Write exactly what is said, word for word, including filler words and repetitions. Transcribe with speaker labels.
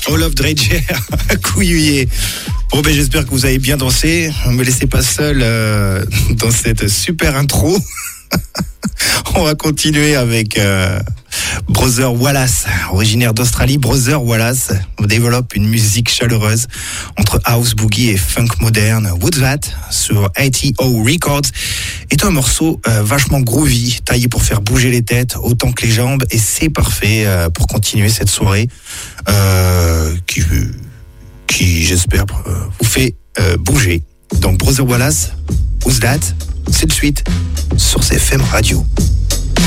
Speaker 1: Olaf Dreger, couillouillé. Bon ben j'espère que vous avez bien dansé. Ne me laissez pas seul euh, dans cette super intro. On va continuer avec euh, Brother Wallace, originaire d'Australie. Brother Wallace développe une musique chaleureuse entre house boogie et funk moderne. What's That sur A T O Records est un morceau euh, vachement groovy, taillé pour faire bouger les têtes autant que les jambes, et c'est parfait euh, pour continuer cette soirée euh, qui, qui j'espère euh, vous fait euh, bouger. Donc Brother Wallace, What's That, c'est de suite sur C F M Radio.